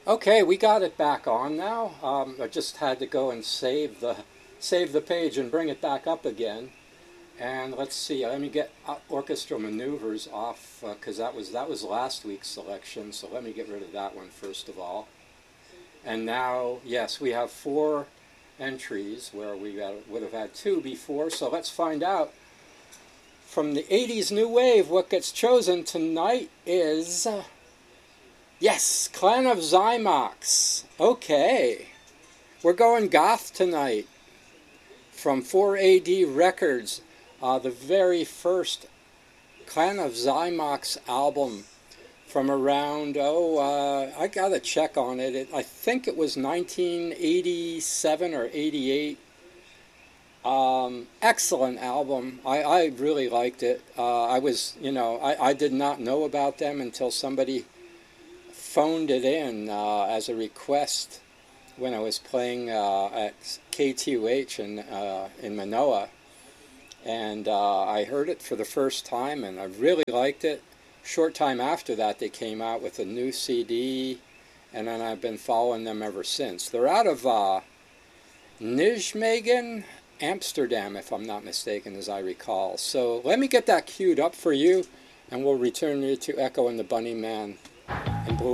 Okay, we got it back on now. I just had to go and save the page and bring it back up again. And let's see. Let me get orchestral maneuvers off because that was last week's selection. So let me get rid of that one first of all. And now, yes, we have four entries where would have had two before. So let's find out from the 80s new wave. What gets chosen tonight is yes, Clan of Zymox. Okay, we're going goth tonight from 4AD Records. The very first Clan of Zymox album from around, I gotta check on it. I think it was 1987 or 88. Excellent album. I really liked it. I did not know about them until somebody phoned it in as a request when I was playing at KTUH in Manoa. And I heard it for the first time, and I really liked it. Short time after that, they came out with a new CD, and then I've been following them ever since. They're out of Nijmegen, Amsterdam, if I'm not mistaken, as I recall. So let me get that queued up for you, and we'll return you to Echo and the Bunny Man in Blue.